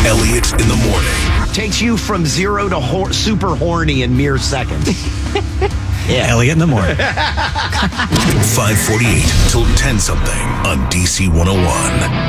Elliot in the morning. Takes you from zero to super horny in mere seconds. Yeah. Elliot in the morning. 548 till 10 something on DC 101.